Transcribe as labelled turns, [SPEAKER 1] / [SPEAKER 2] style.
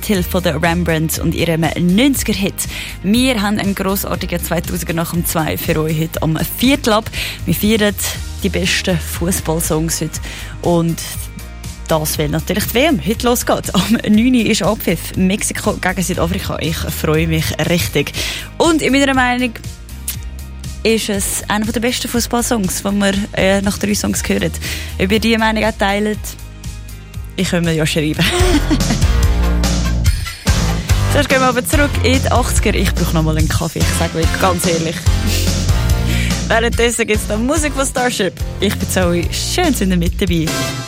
[SPEAKER 1] mithilfe von der Rembrandt und ihrem 90er-Hit. Wir haben einen grossartigen 2000er nach dem 2 für euch heute am Viertel ab. Wir feiern die besten Fußballsongs heute und das will natürlich die WM heute losgeht. Am 9. ist Abpfiff. Mexiko gegen Südafrika. Ich freue mich richtig. Und in meiner Meinung ist es einer der besten Fußballsongs, die wir nach 3 Songs hören. Ob ihr diese Meinung auch teilt, ich kann mir ja schreiben. Zuerst gehen wir aber zurück in die 80er. Ich brauche noch mal einen Kaffee, ich sage euch ganz ehrlich. Währenddessen gibt es dann Musik von Starship. Ich bin Zoe. Schön, sind ihr mit dabei.